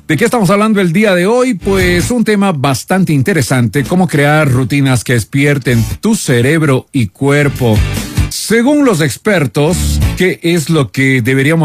¿De qué estamos hablando el día de hoy? Pues un tema bastante interesante, cómo crear rutinas que despierten tu cerebro y cuerpo. Según los expertos, ¿qué es lo que deberíamos